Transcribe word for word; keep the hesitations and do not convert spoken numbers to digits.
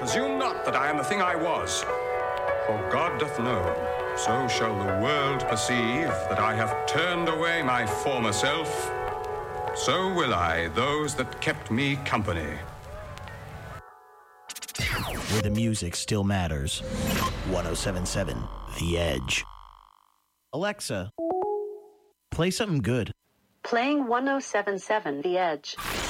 presume not that I am the thing I was. For God doth know, so shall the world perceive that I have turned away my former self. So will I those that kept me company. Where the music still matters. one oh seven point seven The Edge. Alexa, play something good. Playing one oh seven point seven The Edge.